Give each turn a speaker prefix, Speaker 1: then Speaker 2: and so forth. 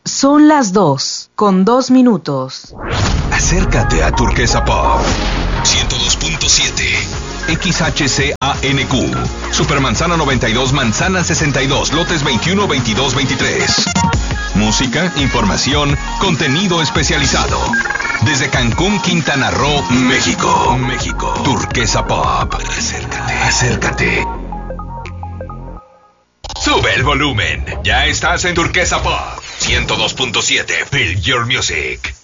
Speaker 1: Son las 2:02.
Speaker 2: Acércate a Turquesa Pop 102.7 XHCANQ Supermanzana 92, Manzana 62, lotes 21, 22, 23. Música, información, contenido especializado. Desde Cancún, Quintana Roo, México. Turquesa Pop. Acércate. Sube el volumen. Ya estás en Turquesa Pop 102.7. Feel your music.